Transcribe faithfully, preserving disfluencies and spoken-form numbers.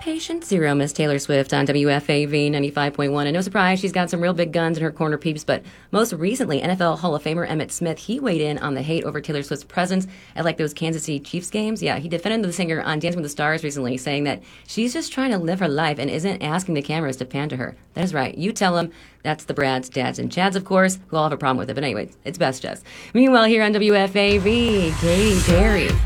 Patient Zero, Miss Taylor Swift on W F A V ninety-five point one. And no surprise, she's got some real big guns in her corner, peeps. But most recently, N F L Hall of Famer Emmitt Smith, he weighed in on the hate over Taylor Swift's presence at like those Kansas City Chiefs games. Yeah, he defended the singer on Dancing with the Stars recently, saying that she's just trying to live her life and isn't asking the cameras to pan to her. That is right. You tell him. That's the Brads, Dads, and Chads, of course, who all have a problem with it. But anyway, it's best, Jess. Meanwhile, here on W F A V, Katy Perry.